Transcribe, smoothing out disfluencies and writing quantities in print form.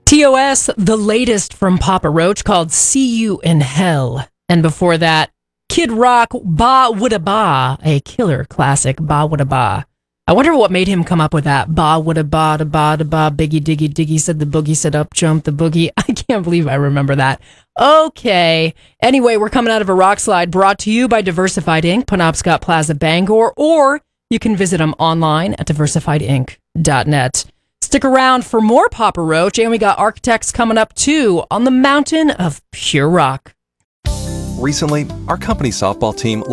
TOS, the latest from Papa Roach, called See You in Hell. And before that, Kid Rock, Ba Woulda Ba, a killer classic, Ba Woulda Ba. I wonder what made him come up with that. Ba Woulda Ba, da ba, da ba, biggie, diggy, diggy, said the boogie, said up, jump the boogie. I can't believe I remember that. Okay. Anyway, we're coming out of a rock slide brought to you by Diversified Inc., Penobscot Plaza, Bangor, or you can visit them online at diversifiedinc.net. Stick around for more Papa Roach, and we got Architects coming up too on the mountain of pure rock. Recently, our company softball team